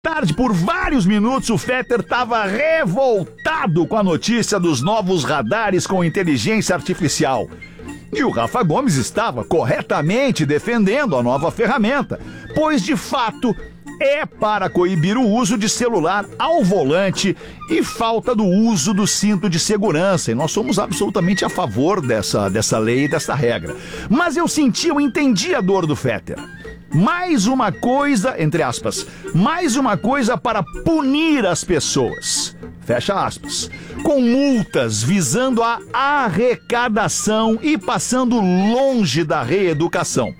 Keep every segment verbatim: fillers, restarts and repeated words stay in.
Tarde, por vários minutos, o Fetter estava revoltado com a notícia dos novos radares com inteligência artificial. E o Rafa Gomes estava corretamente defendendo a nova ferramenta, pois, de fato, é para coibir o uso de celular ao volante e falta do uso do cinto de segurança. E nós somos absolutamente a favor dessa, dessa lei e dessa regra. Mas eu senti, eu entendi a dor do Fetter. Mais uma coisa, entre aspas, mais uma coisa para punir as pessoas, fecha aspas, com multas visando a arrecadação e passando longe da reeducação.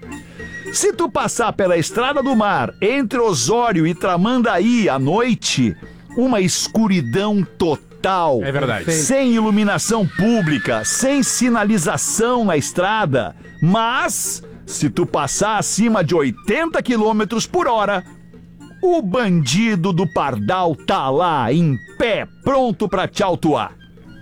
Se tu passar pela Estrada do Mar, entre Osório e Tramandaí à noite, uma escuridão total. É verdade. Sem iluminação pública, sem sinalização na estrada, mas... se tu passar acima de oitenta quilômetros por hora, o bandido do Pardal tá lá, em pé, pronto pra te autuar.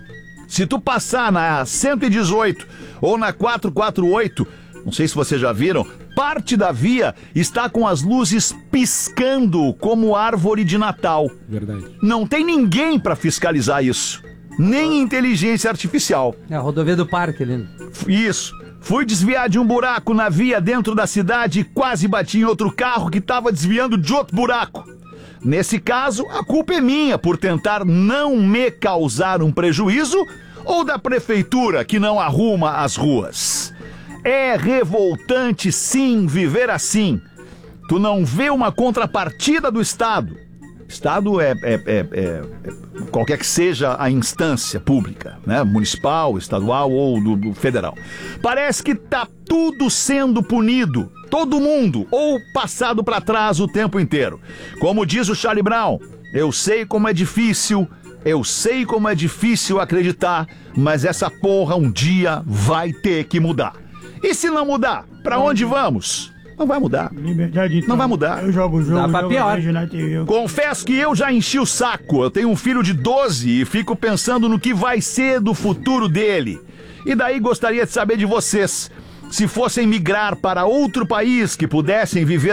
Se tu passar na cento e dezoito ou na quatrocentos e quarenta e oito, não sei se vocês já viram, parte da via está com as luzes piscando como árvore de Natal. Verdade. Não tem ninguém pra fiscalizar isso, nem inteligência artificial. É a rodovia do parque ali. Isso. Fui desviar de um buraco na via dentro da cidade e quase bati em outro carro que estava desviando de outro buraco. Nesse caso, a culpa é minha por tentar não me causar um prejuízo ou da prefeitura que não arruma as ruas. É revoltante, sim, viver assim. Tu não vê uma contrapartida do Estado. Estado é, é, é, é, é qualquer que seja a instância pública, né? Municipal, estadual ou do, do federal. Parece que tá tudo sendo punido, todo mundo, ou passado para trás o tempo inteiro. Como diz o Charlie Brown, eu sei como é difícil, eu sei como é difícil acreditar, mas essa porra um dia vai ter que mudar. E se não mudar, para onde vamos? Não vai mudar. Liberdade, então. Não vai mudar. Eu jogo o jogo. Dá pra jogo pior. vejo na T V. Confesso que eu já enchi o saco. Eu tenho um filho de doze e fico pensando no que vai ser do futuro dele. E daí gostaria de saber de vocês. Se fossem migrar para outro país que pudessem viver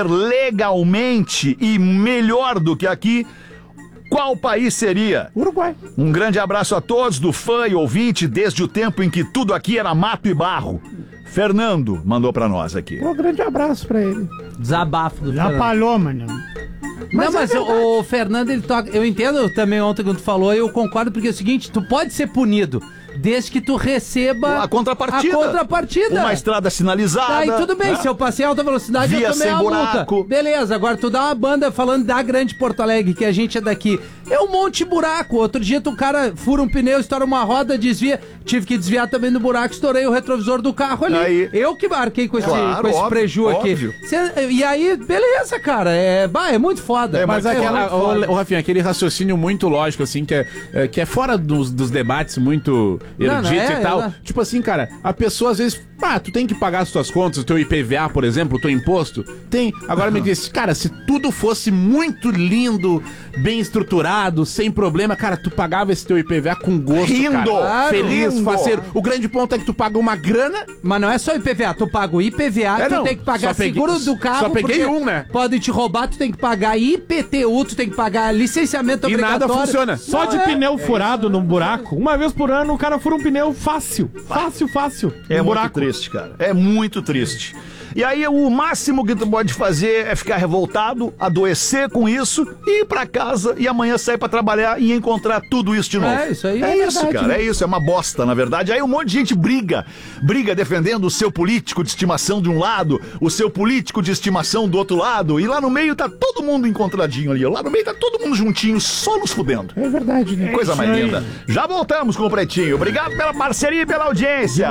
legalmente e melhor do que aqui, qual país seria? Uruguai. Um grande abraço a todos, do fã e ouvinte, desde o tempo em que tudo aqui era mato e barro. Fernando mandou pra nós aqui. Um grande abraço pra ele. Desabafo do Já Fernando. falou, mano. Não, Mas mas é o, o Fernando, ele toca... Eu entendo também ontem quando tu falou, eu concordo, porque é o seguinte, tu pode ser punido desde que tu receba... A contrapartida. A contrapartida. Uma estrada sinalizada. Daí tudo bem, né? se eu passei alta velocidade, Via eu tomei sem a buraco. multa. Beleza, agora tu dá uma banda falando da grande Porto Alegre, que a gente é daqui. É um monte de buraco. Outro dia tu, cara, fura um pneu, estoura uma roda, desvia. Tive que desviar também do buraco, estourei o retrovisor do carro ali. Aí. Eu que marquei com esse, Claro, com esse óbvio, preju óbvio. aqui. Cê- e aí, beleza, cara. É, bah, é muito foda. É, Mas muito aquela, muito foda. o, o Rafinha, aquele raciocínio muito lógico, assim, que é, é, que é fora dos, dos debates muito eruditos Não, não, é, e tal. é. Tipo assim, cara, a pessoa às vezes, pá, tu tem que pagar as tuas contas, o teu I P V A, por exemplo, o teu imposto. Tem. Agora me diz, cara, se tudo fosse muito lindo, bem estruturado, sem problema, cara, tu pagava esse teu I P V A com gosto, Rindo. cara. Claro, Feliz, rindo. faceiro. O grande ponto é que tu paga uma grana. Mas não é só I P V A, tu paga o I P V A, É, tu não, tem que pagar só peguei- seguro do carro. só peguei porque um, né? Pode te roubar, tu tem que pagar I P T U, tu tem que pagar licenciamento E obrigatório. nada funciona. Só Não, de é. pneu furado num buraco. Uma vez por ano o cara fura um pneu fácil. Fácil, fácil. É Um muito buraco. triste, cara. É muito triste. E aí o máximo que tu pode fazer é ficar revoltado, adoecer com isso, e ir pra casa e amanhã sair pra trabalhar e encontrar tudo isso de novo. É, isso aí É é isso, verdade, cara. né? É isso, é uma bosta, na verdade. Aí um monte de gente briga. Briga defendendo o seu político de estimação de um lado, o seu político de estimação do outro lado, e lá no meio tá todo mundo encontradinho ali. ó. Lá no meio tá todo mundo juntinho, só nos fudendo. É verdade, né? Coisa mais Isso aí. linda. Já voltamos com o Pretinho. Obrigado pela parceria e pela audiência.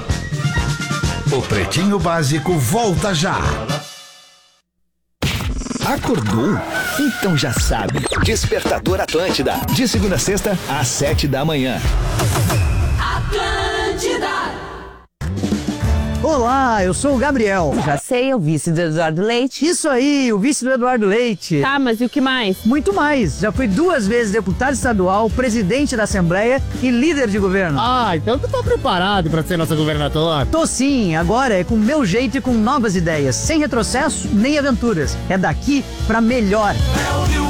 O Pretinho Básico volta já. Acordou? Então já sabe. Despertador Atlântida. De segunda a sexta, às sete da manhã. Olá, eu sou o Gabriel. Já sei, é o vice do Eduardo Leite. Isso aí, o vice do Eduardo Leite. Tá, mas e o que mais? Muito mais. Já fui duas vezes deputado estadual, presidente da Assembleia e líder de governo. Ah, então tu tá preparado pra ser nosso governador. Tô sim, agora é com meu jeito e com novas ideias. Sem retrocesso nem aventuras. É daqui pra melhor. É o Rio